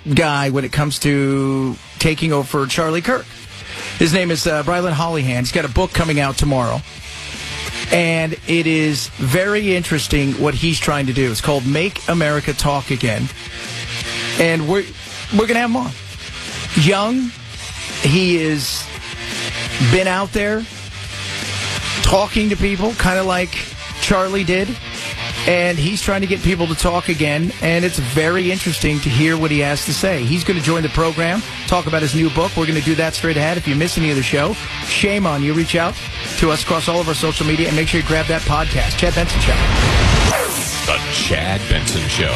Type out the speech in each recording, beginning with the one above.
guy when it comes to taking over for Charlie Kirk. His name is Brylan Hollyhan. He's got a book coming out tomorrow. And it is very interesting what he's trying to do. It's called Make America Talk Again. And we're going to have him on. Young, he has been out there talking to people, kind of like Charlie did. And he's trying to get people to talk again, and it's very interesting to hear what he has to say. He's going to join the program, talk about his new book. We're going to do that straight ahead. If you miss any of the show, shame on you. Reach out to us across all of our social media and make sure you grab that podcast. Chad Benson Show. The Chad Benson Show.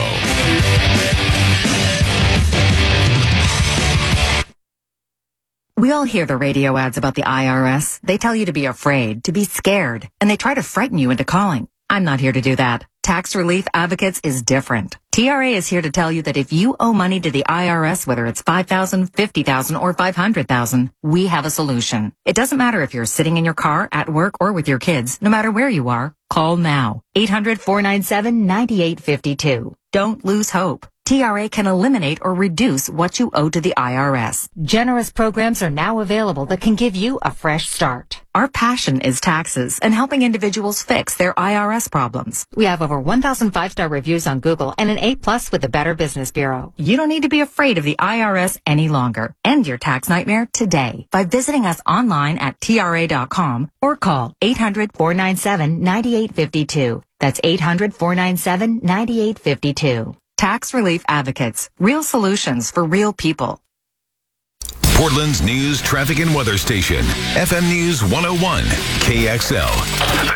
We all hear the radio ads about the IRS. They tell you to be afraid, to be scared, and they try to frighten you into calling. I'm not here to do that. Tax Relief Advocates is different. TRA is here to tell you that if you owe money to the IRS, whether it's $5,000, $50,000, or $500,000, we have a solution. It doesn't matter if you're sitting in your car, at work, or with your kids. No matter where you are, call now. 800-497-9852. Don't lose hope. TRA can eliminate or reduce what you owe to the IRS. Generous programs are now available that can give you a fresh start. Our passion is taxes and helping individuals fix their IRS problems. We have over 1,000 five-star reviews on Google and an A+ with the Better Business Bureau. You don't need to be afraid of the IRS any longer. End your tax nightmare today by visiting us online at TRA.com or call 800-497-9852. That's 800-497-9852. Tax Relief Advocates. Real solutions for real people. Portland's news, traffic, and weather station. FM News 101, KXL. The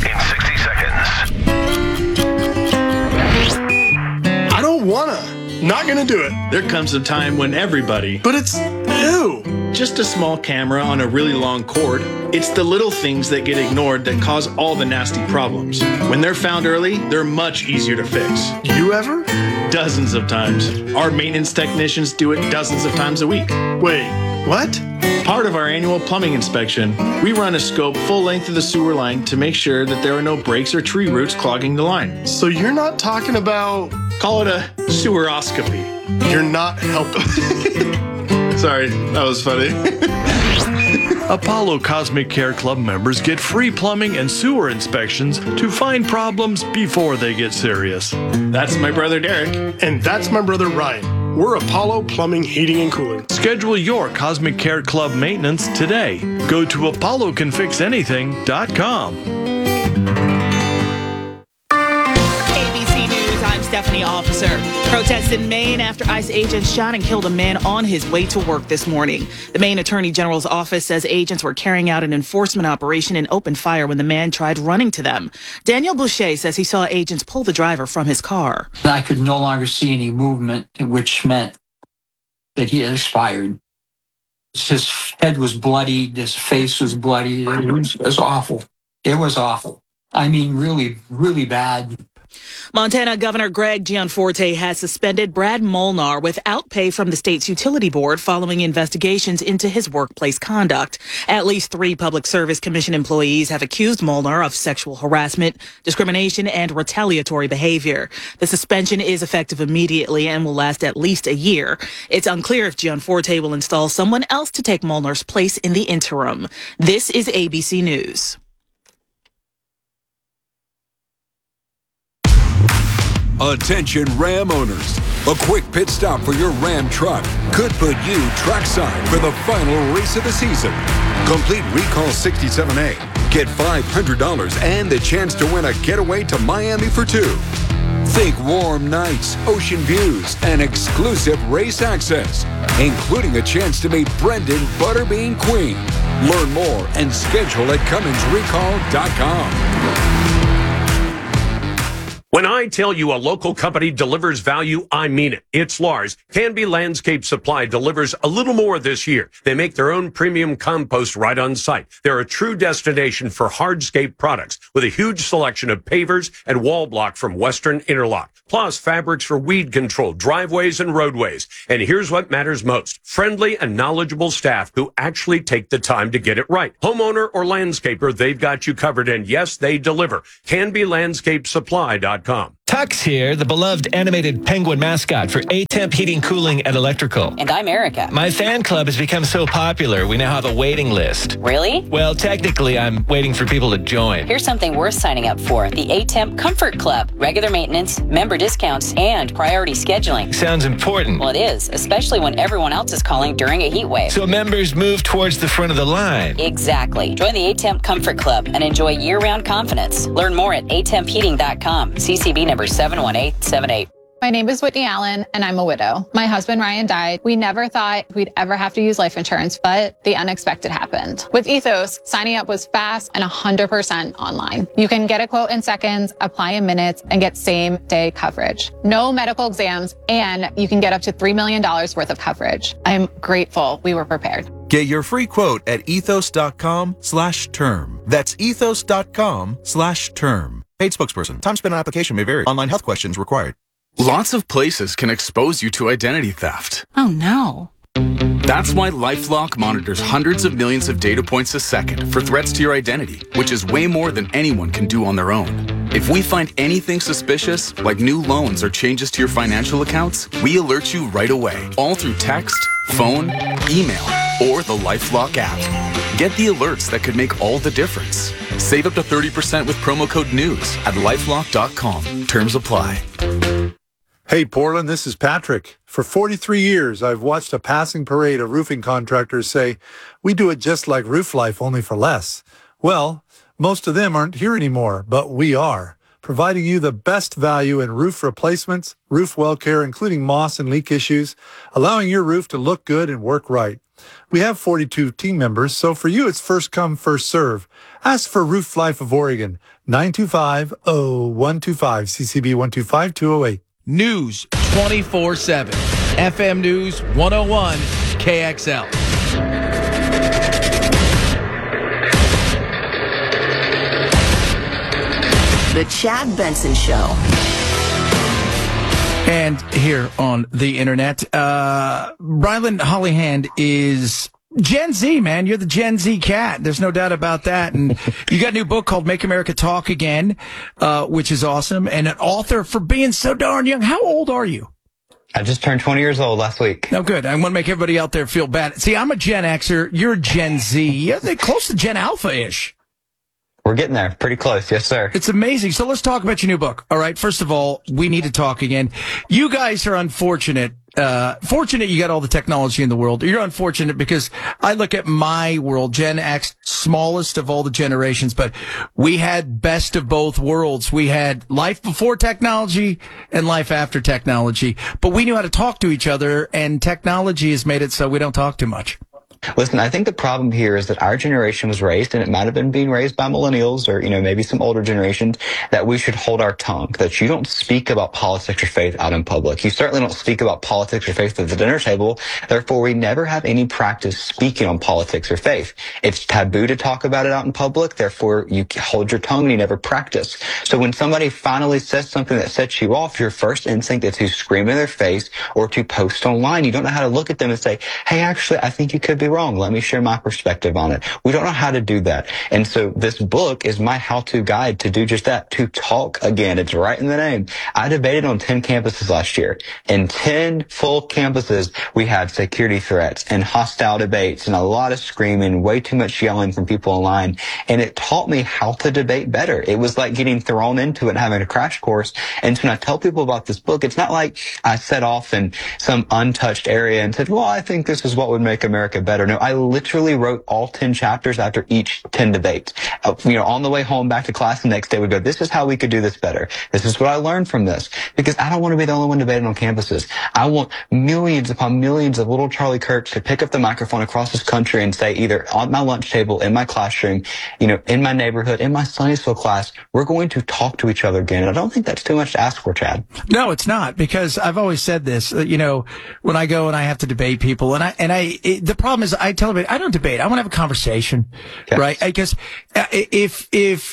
news in 60 seconds. I don't wanna. Not gonna do it. There comes a time when everybody... But it's ew. Just a small camera on a really long cord. It's the little things that get ignored that cause all the nasty problems. When they're found early, they're much easier to fix. You ever? Dozens of times. Our maintenance technicians do it dozens of times a week. Wait, what? Part of our annual plumbing inspection, we run a scope full length of the sewer line to make sure that there are no breaks or tree roots clogging the line. So you're not talking about... Call it a seweroscopy. You're not helping. Sorry, that was funny. Apollo Cosmic Care Club members get free plumbing and sewer inspections to find problems before they get serious. That's my brother Derek. And that's my brother Ryan. We're Apollo Plumbing, Heating, and Cooling. Schedule your Cosmic Care Club maintenance today. Go to apollocanfixanything.com. Stephanie Officer. Protests in Maine after ICE agents shot and killed a man on his way to work this morning. The Maine Attorney General's office says agents were carrying out an enforcement operation and opened fire when the man tried running to them. Daniel Boucher says he saw agents pull the driver from his car. I could no longer see any movement, which meant that he had expired. His head was bloodied, his face was bloody. It was awful. It was awful. I mean, really, really bad. Montana Governor Greg Gianforte has suspended Brad Molnar without pay from the state's utility board following investigations into his workplace conduct. At least 3 Public Service Commission employees have accused Molnar of sexual harassment, discrimination, and retaliatory behavior. The suspension is effective immediately and will last at least a year. It's unclear if Gianforte will install someone else to take Molnar's place in the interim. This is ABC News. Attention Ram owners. A quick pit stop for your Ram truck could put you trackside for the final race of the season. Complete Recall 67A. Get $500 and the chance to win a getaway to Miami for 2. Think warm nights, ocean views, and exclusive race access, including a chance to meet Brendan Butterbean Queen. Learn more and schedule at CumminsRecall.com. When I tell you a local company delivers value, I mean it. It's Lars. Canby Landscape Supply delivers a little more this year. They make their own premium compost right on site. They're a true destination for hardscape products with a huge selection of pavers and wall block from Western Interlock, plus fabrics for weed control, driveways, and roadways. And here's what matters most. Friendly and knowledgeable staff who actually take the time to get it right. Homeowner or landscaper, they've got you covered. And yes, they deliver. CanbyLandscapeSupply.com. Tux here, the beloved animated penguin mascot for A-Temp Heating, Cooling, and Electrical. And I'm Erica. My fan club has become so popular, we now have a waiting list. Really? Well, technically, I'm waiting for people to join. Here's something worth signing up for. The A-Temp Comfort Club. Regular maintenance, member discounts, and priority scheduling. Sounds important. Well, it is, especially when everyone else is calling during a heat wave. So members move towards the front of the line. Exactly. Join the A-Temp Comfort Club and enjoy year-round confidence. Learn more at atempheating.com. CCB number 71878. My name is Whitney Allen, and I'm a widow. My husband, Ryan, died. We never thought we'd ever have to use life insurance, but the unexpected happened. With Ethos, signing up was fast and 100% online. You can get a quote in seconds, apply in minutes, and get same-day coverage. No medical exams, and you can get up to $3 million worth of coverage. I'm grateful we were prepared. Get your free quote at ethos.com/term. That's ethos.com/term. Paid spokesperson. Time spent on application may vary. Online health questions required. Lots of places can expose you to identity theft. Oh no. That's why LifeLock monitors hundreds of millions of data points a second for threats to your identity, which is way more than anyone can do on their own. If we find anything suspicious, like new loans or changes to your financial accounts, we alert you right away, all through text, phone, email, or the LifeLock app. Get the alerts that could make all the difference. Save up to 30% with promo code NEWS at lifelock.com. Terms apply. Hey, Portland, this is Patrick. For 43 years, I've watched a passing parade of roofing contractors say, we do it just like Roof Life, only for less. Well, most of them aren't here anymore, but we are, providing you the best value in roof replacements, roof well care, including moss and leak issues, allowing your roof to look good and work right. We have 42 team members, so for you, it's first come, first serve. Ask for Roof Life of Oregon, 925-0125, CCB 125208. News 24/7. FM News 101 KXL. The Chad Benson Show. And here on the internet, Brylan Hollyhand is Gen Z, man. You're the Gen Z cat. There's no doubt about that. And you got a new book called Make America Talk Again, which is awesome. And an author for being so darn young. How old are you? I just turned 20 years old last week. No, good. I want to make everybody out there feel bad. See, I'm a Gen Xer. You're Gen Z. Yeah, they're close to Gen Alpha-ish. We're getting there. Pretty close. Yes, sir. It's amazing. So let's talk about your new book. All right. First of all, we need to talk again. You guys are unfortunate. Fortunate you got all the technology in the world. You're unfortunate because I look at my world, Gen X, smallest of all the generations, but we had best of both worlds. We had life before technology and life after technology, but we knew how to talk to each other, and technology has made it so we don't talk too much. Listen, I think the problem here is that our generation was raised, and it might have been being raised by millennials or, maybe some older generations, that we should hold our tongue, that you don't speak about politics or faith out in public. You certainly don't speak about politics or faith at the dinner table. Therefore, we never have any practice speaking on politics or faith. It's taboo to talk about it out in public. Therefore, you hold your tongue and you never practice. So when somebody finally says something that sets you off, your first instinct is to scream in their face or to post online. You don't know how to look at them and say, hey, actually, I think you could be wrong. Let me share my perspective on it. We don't know how to do that. And so this book is my how-to guide to do just that, to talk again. It's right in the name. I debated on 10 campuses last year. In 10 full campuses, we had security threats and hostile debates and a lot of screaming, way too much yelling from people online. And it taught me how to debate better. It was like getting thrown into it and having a crash course. And so when I tell people about this book, it's not like I set off in some untouched area and said, well, I think this is what would make America better. No, I literally wrote all 10 chapters after each 10 debates. On the way home back to class the next day, we'd go, this is how we could do this better. This is what I learned from this. Because I don't want to be the only one debating on campuses. I want millions upon millions of little Charlie Kirks to pick up the microphone across this country and say, either on my lunch table, in my classroom, in my neighborhood, in my Sunday school class, we're going to talk to each other again. And I don't think that's too much to ask for, Chad. No, it's not, because I've always said this, when I go and I have to debate people, the problem is I tell them, I don't debate. I want to have a conversation, yes. Right? Because if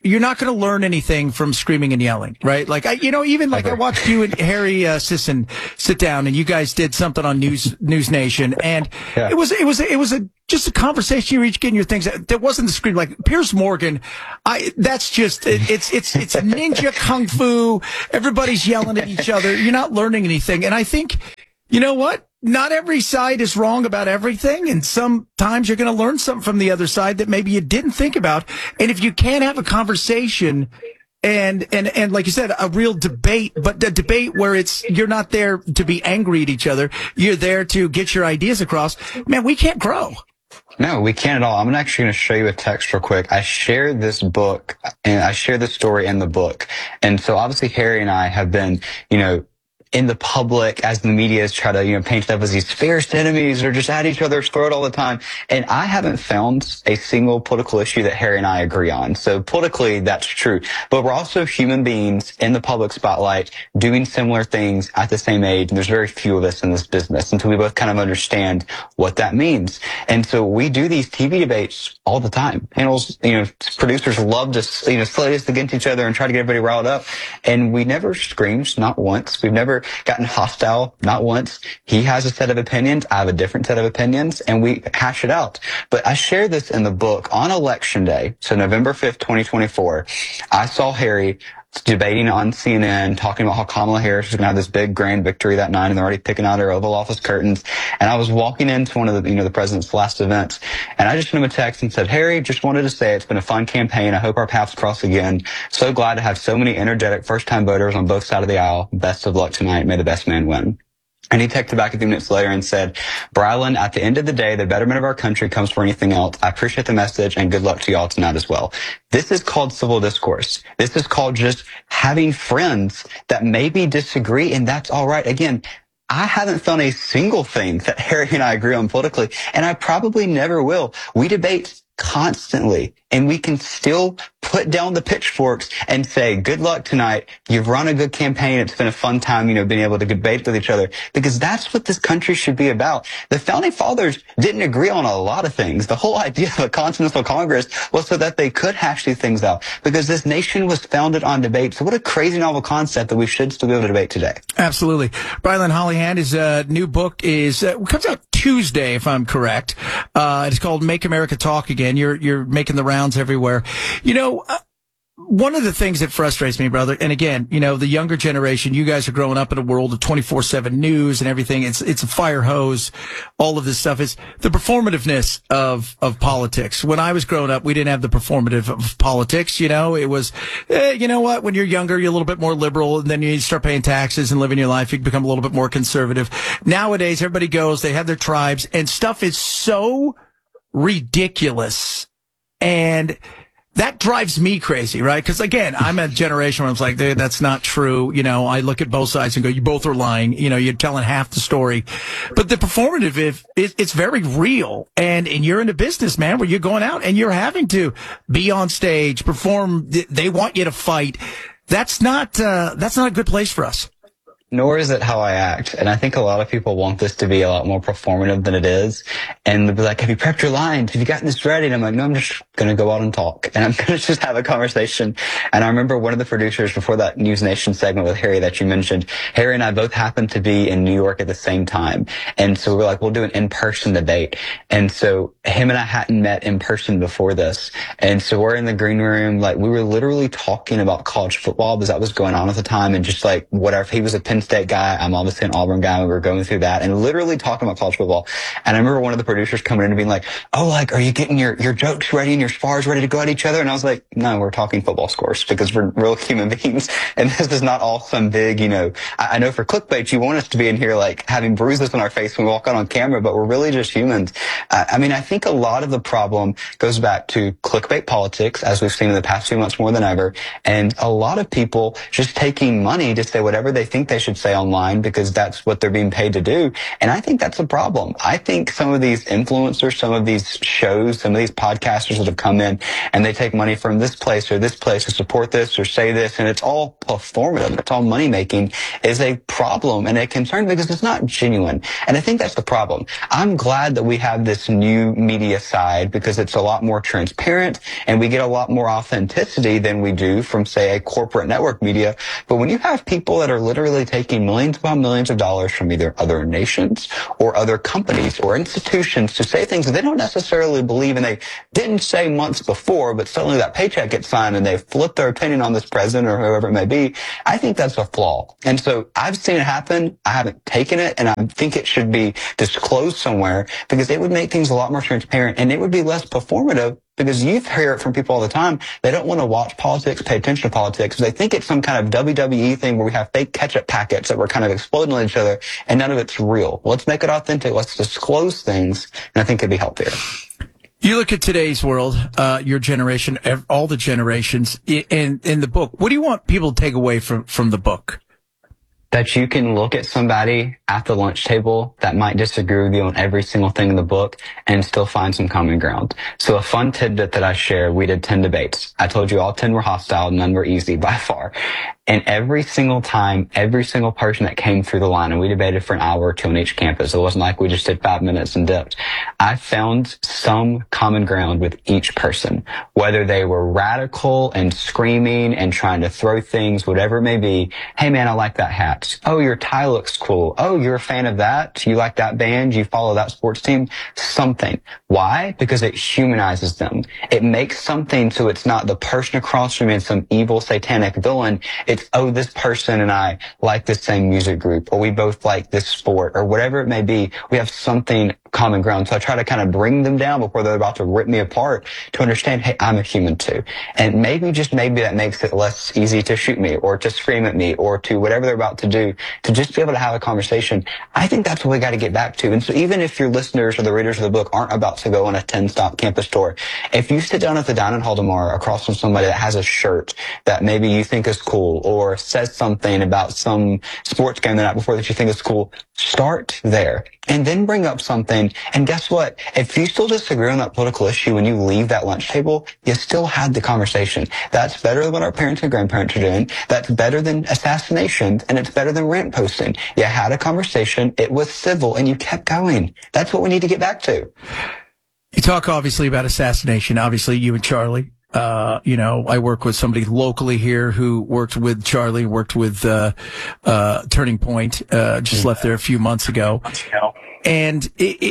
you're not going to learn anything from screaming and yelling, right? Like, I watched you and Harry Sisson sit down, and you guys did something on News Nation, and it was just a conversation. You were each getting your things. That wasn't the scream. Like Piers Morgan, that's just it's ninja kung fu. Everybody's yelling at each other. You're not learning anything, and I think, you know what? Not every side is wrong about everything, and sometimes you're going to learn something from the other side that maybe you didn't think about. And if you can't have a conversation and like you said, a real debate, but the debate where you're not there to be angry at each other, you're there to get your ideas across, man, we can't grow. No, we can't at all. I'm actually going to show you a text real quick. I shared this book, and I shared this story in the book. And so obviously Harry and I have been, in the public as the media is trying to, paint up as these fierce enemies or just at each other's throat all the time. And I haven't found a single political issue that Harry and I agree on. So politically, that's true. But we're also human beings in the public spotlight doing similar things at the same age. And there's very few of us in this business until we both kind of understand what that means. And so we do these TV debates all the time. Panels, producers love to, slate us against each other and try to get everybody riled up. And we never screamed, not once. We've never gotten hostile, not once. He has a set of opinions, I have a different set of opinions, and we hash it out. But I share this in the book on Election Day, so November 5th, 2024. I saw Harry debating on CNN, talking about how Kamala Harris was going to have this big grand victory that night, and they're already picking out her Oval Office curtains. And I was walking into one of the, the president's last events, and I just sent him a text and said, Harry, just wanted to say it's been a fun campaign. I hope our paths cross again. So glad to have so many energetic first-time voters on both sides of the aisle. Best of luck tonight. May the best man win. And he texted back a few minutes later and said, Brylan, at the end of the day, the betterment of our country comes before anything else. I appreciate the message, and good luck to y'all tonight as well. This is called civil discourse. This is called just having friends that maybe disagree, and that's all right. Again, I haven't found a single thing that Harry and I agree on politically, and I probably never will. We debate constantly, and we can still put down the pitchforks and say, good luck tonight. You've run a good campaign. It's been a fun time, being able to debate with each other, because that's what this country should be about. The founding fathers didn't agree on a lot of things. The whole idea of a Continental Congress was so that they could hash these things out, because this nation was founded on debate. So what a crazy novel concept that we should still be able to debate today. Absolutely. Brylan Hollyhand, his new book comes out Tuesday, if I'm correct. It's called Make America Talk Again. You're making the rounds everywhere. One of the things that frustrates me, brother, and again, the younger generation, you guys are growing up in a world of 24/7 news and everything. It's a fire hose. All of this stuff is the performativeness of politics. When I was growing up, we didn't have the performative of politics. It was, you know what? When you're younger, you're a little bit more liberal, and then you start paying taxes and living your life. You become a little bit more conservative. Nowadays, everybody goes, they have their tribes, and stuff is so ridiculous. And that drives me crazy, right? Because again, I'm a generation where I was like, dude, that's not true. I look at both sides and go, you both are lying. You're telling half the story. But the performative, it's very real. And you're in a business, man, where you're going out and you're having to be on stage, perform. They want you to fight. That's not a good place for us. Nor is it how I act. And I think a lot of people want this to be a lot more performative than it is. And they'll be like, have you prepped your lines? Have you gotten this ready? And I'm like, no, I'm just going to go out and talk. And I'm going to just have a conversation. And I remember one of the producers before that News Nation segment with Harry that you mentioned, Harry and I both happened to be in New York at the same time. And so we're like, we'll do an in-person debate. And so him and I hadn't met in person before this. And so we're in the green room. Like, we were literally talking about college football because that was going on at the time. And just like, whatever, he was a Penn State guy, I'm obviously an Auburn guy. We were going through that and literally talking about college football. And I remember one of the producers coming in and being like, oh, like, are you getting your jokes ready and your spars ready to go at each other? And I was like, no, we're talking football scores because we're real human beings. And this is not all some big, I know for clickbait, you want us to be in here like having bruises on our face when we walk out on camera, but we're really just humans. I think a lot of the problem goes back to clickbait politics, as we've seen in the past few months more than ever. And a lot of people just taking money to say whatever they think they should say online because that's what they're being paid to do. And I think that's a problem. I think some of these influencers, some of these shows, some of these podcasters that have come in and they take money from this place or this place to support this or say this, and it's all performative, it's all money making, is a problem and a concern because it's not genuine. And I think that's the problem. I'm glad that we have this new media side because it's a lot more transparent and we get a lot more authenticity than we do from, say, a corporate network media. But when you have people that are literally taking millions upon millions of dollars from either other nations or other companies or institutions to say things that they don't necessarily believe and they didn't say months before, but suddenly that paycheck gets signed and they flip their opinion on this president or whoever it may be, I think that's a flaw. And so I've seen it happen. I haven't taken it, and I think it should be disclosed somewhere because it would make things a lot more transparent and it would be less performative. Because you hear it from people all the time. They don't want to watch politics, pay attention to politics. They think it's some kind of WWE thing where we have fake ketchup packets that we're kind of exploding on each other, and none of it's real. Let's make it authentic. Let's disclose things, and I think it'd be healthier. You look at today's world, your generation, all the generations, in the book. What do you want people to take away from the book? That you can look at somebody at the lunch table that might disagree with you on every single thing in the book and still find some common ground. So a fun tidbit that I share, we did 10 debates. I told you all 10 were hostile, none were easy by far. And every single time, every single person that came through the line, and we debated for an hour or two on each campus. It wasn't like we just did 5 minutes and dipped. I found some common ground with each person, whether they were radical and screaming and trying to throw things, whatever it may be. Hey man, I like that hat. Oh, your tie looks cool. Oh, you're a fan of that? You like that band? You follow that sports team? Something. Why? Because it humanizes them. It makes something so it's not the person across from me and some evil satanic villain. It's, oh, this person and I like the same music group, or we both like this sport, or whatever it may be. We have something common ground. So I try to kind of bring them down before they're about to rip me apart to understand, hey, I'm a human too. And maybe, just maybe, that makes it less easy to shoot me or to scream at me or to whatever they're about to do, to just be able to have a conversation. I think that's what we got to get back to. And so even if your listeners or the readers of the book aren't about to go on a 10-stop campus tour, if you sit down at the dining hall tomorrow across from somebody that has a shirt that maybe you think is cool or says something about some sports game the night before that you think is cool, start there. And then bring up something. And guess what? If you still disagree on that political issue when you leave that lunch table, you still had the conversation. That's better than what our parents and grandparents are doing. That's better than assassinations, and it's better than rant posting. You had a conversation, it was civil, and you kept going. That's what we need to get back to. You talk obviously about assassination. Obviously, you and Charlie. I work with somebody locally here who worked with Charlie, worked with Turning Point, just left there a few months ago. And,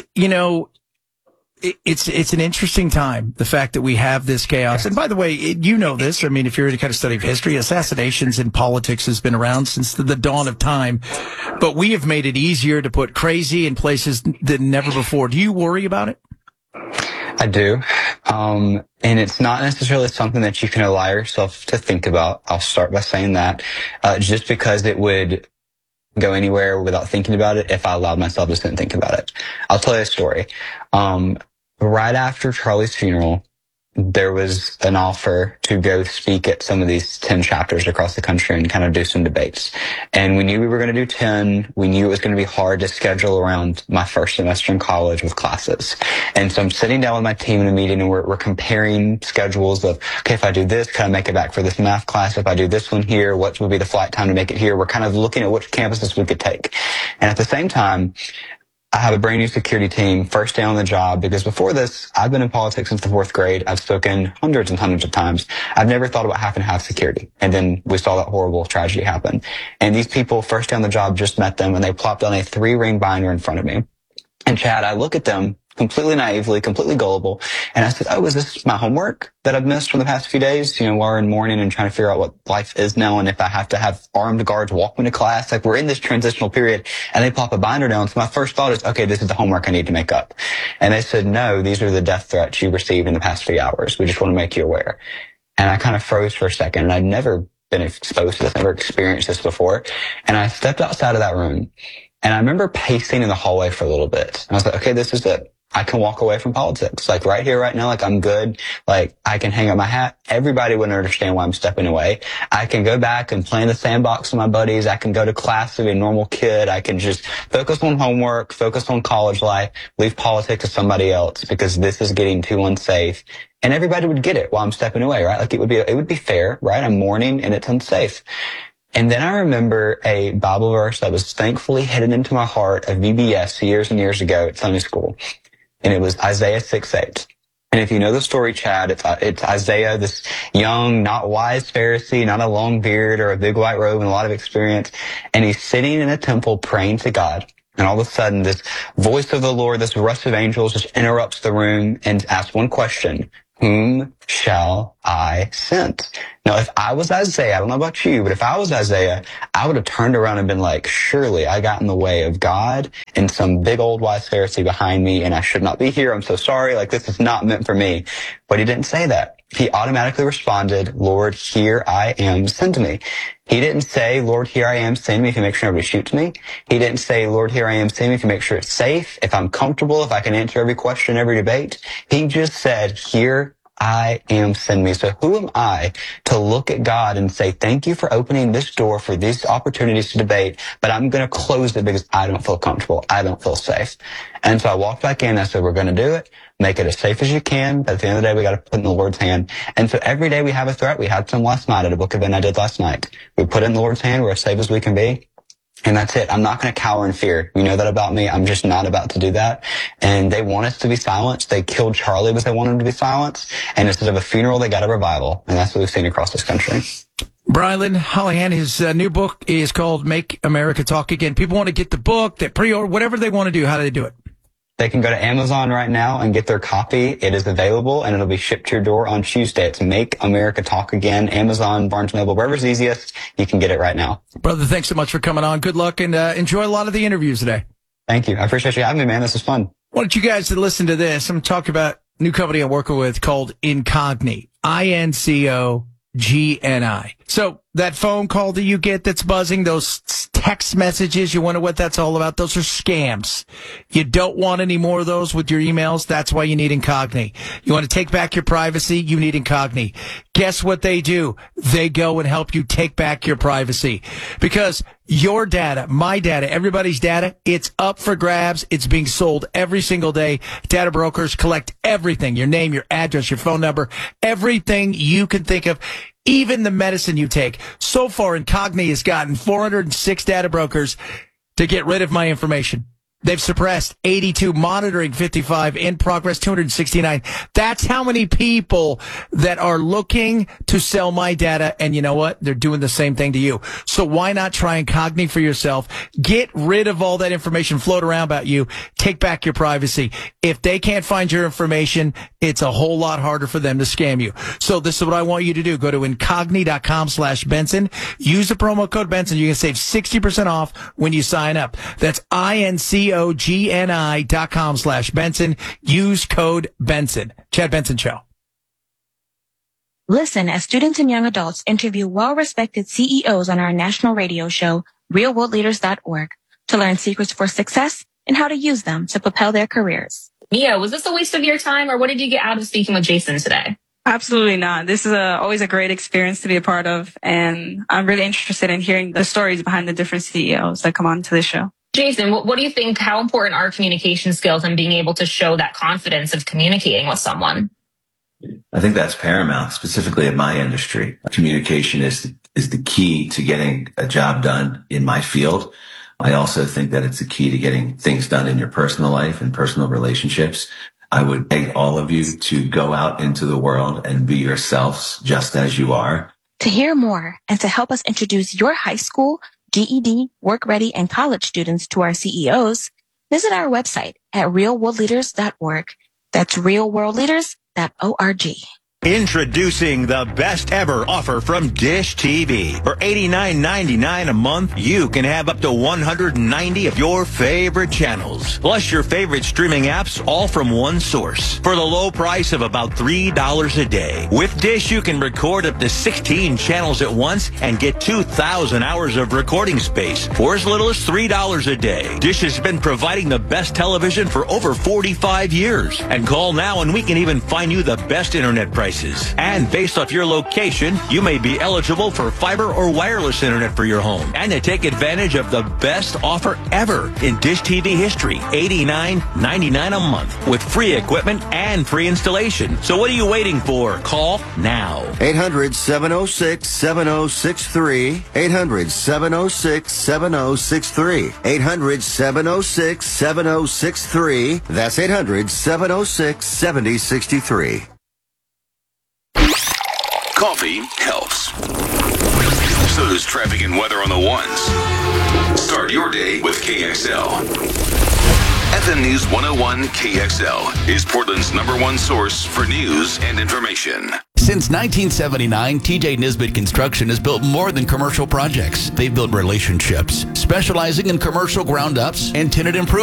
it's an interesting time, the fact that we have this chaos. And by the way, you know this. I mean, if you're any kind of study of history, assassinations in politics has been around since the dawn of time. But we have made it easier to put crazy in places than never before. Do you worry about it? I do. And it's not necessarily something that you can allow yourself to think about. I'll start by saying that, just because it would go anywhere without thinking about it if I allowed myself to sit and think about it. I'll tell you a story. Right after Charlie's funeral, there was an offer to go speak at some of these 10 chapters across the country and kind of do some debates. And we knew we were going to do 10. We knew it was going to be hard to schedule around my first semester in college with classes. And so I'm sitting down with my team in a meeting, and we're comparing schedules of, okay, if I do this, can I make it back for this math class? If I do this one here, what would be the flight time to make it here? We're kind of looking at which campuses we could take. And at the same time, I have a brand new security team, first day on the job, because before this, I've been in politics since the 4th grade. I've spoken hundreds and hundreds of times. I've never thought about having to have security. And then we saw that horrible tragedy happen. And these people, first day on the job, just met them, and they plopped down a 3-ring binder in front of me. And Chad, I look at them completely naively, completely gullible. And I said, oh, is this my homework that I've missed from the past few days? While we're in mourning and trying to figure out what life is now, and if I have to have armed guards walk me to class. Like, we're in this transitional period, and they plop a binder down. So my first thought is, okay, this is the homework I need to make up. And they said, no, these are the death threats you received in the past few hours. We just want to make you aware. And I kind of froze for a second, and I'd never been exposed to this, never experienced this before. And I stepped outside of that room, and I remember pacing in the hallway for a little bit. And I was like, okay, this is it. I can walk away from politics. Like right here, right now, like I'm good. Like I can hang up my hat. Everybody wouldn't understand why I'm stepping away. I can go back and play in the sandbox with my buddies. I can go to class to be a normal kid. I can just focus on homework, focus on college life, leave politics to somebody else because this is getting too unsafe. And everybody would get it while I'm stepping away, right? Like it would be fair, right? I'm mourning and it's unsafe. And then I remember a Bible verse that was thankfully hidden into my heart of VBS years and years ago at Sunday school. And it was Isaiah 6:8. And if you know the story, Chad, it's Isaiah, this young, not wise Pharisee, not a long beard or a big white robe and a lot of experience. And he's sitting in a temple praying to God. And all of a sudden, this voice of the Lord, this rush of angels just interrupts the room and asks one question. Whom shall I send? Now, if I was Isaiah, I don't know about you, but if I was Isaiah, I would have turned around and been like, surely I got in the way of God and some big old wise Pharisee behind me, and I should not be here. I'm so sorry. Like, this is not meant for me. But he didn't say that. He automatically responded, Lord, here I am, send me. He didn't say, Lord, here I am, send me if you make sure nobody shoots me. He didn't say, Lord, here I am, send me if you make sure it's safe, if I'm comfortable, if I can answer every question, every debate. He just said, here I am, send me. So who am I to look at God and say, thank you for opening this door for these opportunities to debate, but I'm going to close it because I don't feel comfortable. I don't feel safe. And so I walked back in. I said, we're going to do it. Make it as safe as you can. But at the end of the day, we got to put it in the Lord's hand. And so every day we have a threat. We had some last night at a book event I did last night. We put it in the Lord's hand. We're as safe as we can be. And that's it. I'm not going to cower in fear. You know that about me. I'm just not about to do that. And they want us to be silenced. They killed Charlie because they wanted him to be silenced. And instead of a funeral, they got a revival. And that's what we've seen across this country. Brylan Hollihan, his new book is called Make America Talk Again. People want to get the book, they pre-order, whatever they want to do. How do they do it? They can go to Amazon right now and get their copy. It is available, and it'll be shipped to your door on Tuesday. It's Make America Talk Again. Amazon, Barnes & Noble, wherever's easiest, you can get it right now. Brother, thanks so much for coming on. Good luck, and enjoy a lot of the interviews today. Thank you. I appreciate you having me, man. This is fun. I want you guys to listen to this. I'm talking about a new company I'm working with called Incogni. INCOGNI. So that phone call that you get that's buzzing, those text messages, you wonder what that's all about. Those are scams. You don't want any more of those with your emails. That's why you need Incogni. You want to take back your privacy? You need Incogni. Guess what they do? They go and help you take back your privacy. Because your data, my data, everybody's data, it's up for grabs. It's being sold every single day. Data brokers collect everything. Your name, your address, your phone number, everything you can think of. Even the medicine you take. So far, Incogni has gotten 406 data brokers to get rid of my information. They've suppressed 82, monitoring 55, in progress 269. That's how many people that are looking to sell my data. And you know what? They're doing the same thing to you. So why not try Incogni for yourself? Get rid of all that information float around about you. Take back your privacy. If they can't find your information, it's a whole lot harder for them to scam you. So this is what I want you to do. Go to Incogni.com/Benson. Use the promo code Benson. You can save 60% off when you sign up. That's INCOGNI.com/Benson. Use code Benson. Chad Benson Show. Listen as students and young adults interview well-respected CEOs on our national radio show, realworldleaders.org, to learn secrets for success and how to use them to propel their careers. Mia, was this a waste of your time, or what did you get out of speaking with Jason today? Absolutely not. This is always a great experience to be a part of, and I'm really interested in hearing the stories behind the different CEOs that come on to this show. Jason, what do you think, how important are communication skills and being able to show that confidence of communicating with someone? I think that's paramount, specifically in my industry. Communication is the key to getting a job done in my field. I also think that it's the key to getting things done in your personal life and personal relationships. I would beg all of you to go out into the world and be yourselves just as you are. To hear more and to help us introduce your high school, GED, work ready, and college students to our CEOs, visit our website at realworldleaders.org. That's realworldleaders.org. Introducing the best ever offer from Dish TV. For $89.99 a month, you can have up to 190 of your favorite channels, plus your favorite streaming apps, all from one source, for the low price of about $3 a day. With Dish, you can record up to 16 channels at once and get 2,000 hours of recording space for as little as $3 a day. Dish has been providing the best television for over 45 years. And call now and we can even find you the best internet prices. And based off your location, you may be eligible for fiber or wireless internet for your home. And to take advantage of the best offer ever in Dish TV history, $89.99 a month with free equipment and free installation. So what are you waiting for? Call now. 800-706-7063. 800-706-7063. 800-706-7063. That's 800-706-7063. Coffee helps. So does traffic and weather on the ones. Start your day with KXL. FM News 101 KXL is Portland's #1 source for news and information. Since 1979, TJ Nisbet Construction has built more than commercial projects. They've built relationships, specializing in commercial ground-ups and tenant improvements.